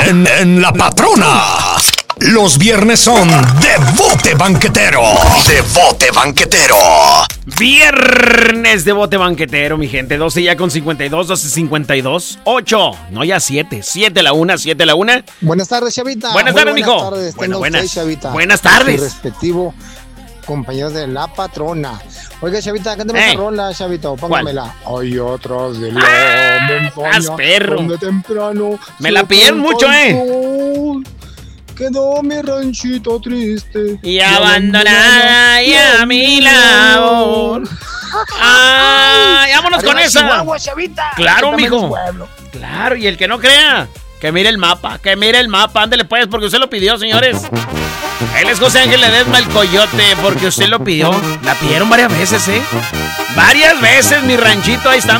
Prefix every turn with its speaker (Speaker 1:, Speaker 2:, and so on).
Speaker 1: en La Patrona. Los viernes son de Bote Banquetero. De Bote Banquetero.
Speaker 2: Viernes de Bote Banquetero, mi gente. 12 ya con 52, 12:52. 8, no ya 7. 7 la 1, 7 la 1.
Speaker 3: Buenas tardes, Chavita.
Speaker 2: Buenas tardes, mijo.
Speaker 3: Buenas tardes.
Speaker 2: Buenas.
Speaker 3: Chavita.
Speaker 2: Buenas tardes.
Speaker 3: Y respectivo compañero de La Patrona. Oiga, Chavita, cántame esa rola, Chavita, o póngamela. Hay otras de la montaña.
Speaker 2: Perro.
Speaker 3: Donde temprano
Speaker 2: me la piden mucho,
Speaker 3: Quedó mi ranchito triste
Speaker 2: y abandonada y a mi labor. ¡Ay! ¡Vámonos con esa!
Speaker 3: Chihuahua, Chavita.
Speaker 2: Claro, mijo. Claro, y el que no crea, que mire el mapa, ándele pues, porque usted lo pidió, señores. Él es José Ángel Ledesma, el Coyote, porque usted lo pidió. La pidieron varias veces, Varias veces, mi ranchito, ahí está.